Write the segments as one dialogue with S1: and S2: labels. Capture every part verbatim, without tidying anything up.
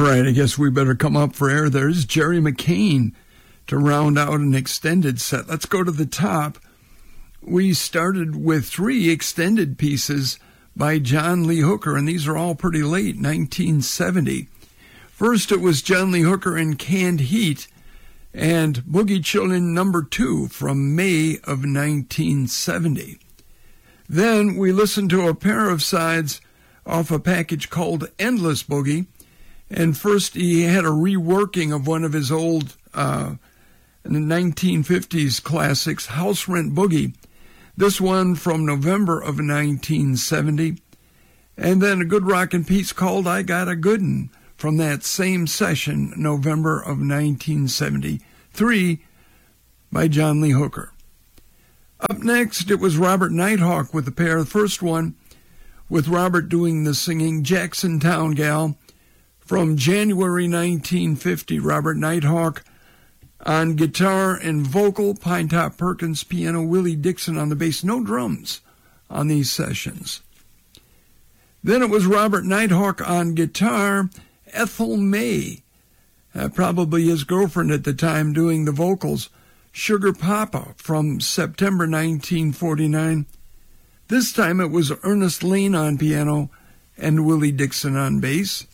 S1: right, I guess we better come up for air. There's Jerry McCain to round out an extended set. Let's go to the top. We started with three extended pieces by John Lee Hooker, and these are all pretty late, nineteen seventy. First, it was John Lee Hooker and Canned Heat and Boogie Children number two from May of nineteen seventy. Then we listened to a pair of sides off a package called Endless Boogie. And first he had a reworking of one of his old uh, nineteen fifties classics, House Rent Boogie. This one from November of nineteen seventy. And then a good rockin' piece called I Got a Good'n from that same session, November of nineteen seventy-three, by John Lee Hooker. Up next, it was Robert Nighthawk with the pair. The first one with Robert doing the singing, Jacksontown Gal, from January nineteen fifty. Robert Nighthawk on guitar and vocal, Pine Top Perkins piano, Willie Dixon on the bass. No drums on these sessions. Then it was Robert Nighthawk on guitar, Ethel May, uh, probably his girlfriend at the time, doing the vocals, Sugar Papa from September nineteen forty-nine. This time it was Ernest Lane on piano and Willie Dixon on bass.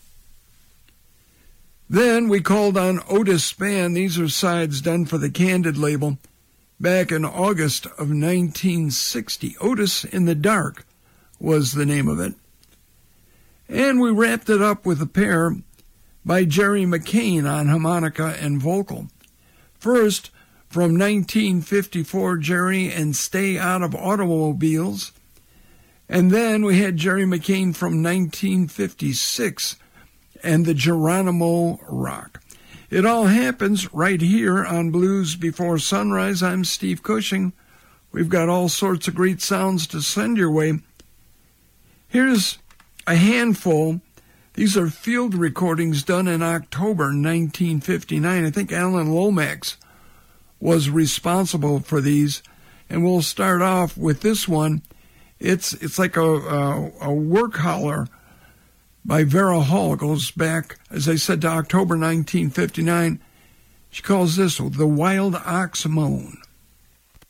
S1: Then we called on Otis Spann. These are sides done for the Candid label back in August of nineteen sixty. Otis in the Dark was the name of it. And we wrapped it up with a pair by Jerry McCain on harmonica and vocal. First, from nineteen fifty-four, Jerry and Stay Out of Automobiles. And then we had Jerry McCain from nineteen fifty-six and the Geronimo Rock. It all happens right here on Blues Before Sunrise. I'm Steve Cushing. We've got all sorts of great sounds to send your way. Here's a handful. These are field recordings done in October nineteen fifty-nine. I think Alan Lomax was responsible for these. And we'll start off with this one. It's it's like a, a, a work holler by Vera Hall. It goes back, as I said, to October nineteen fifty-nine. She calls this The Wild Ox Moan.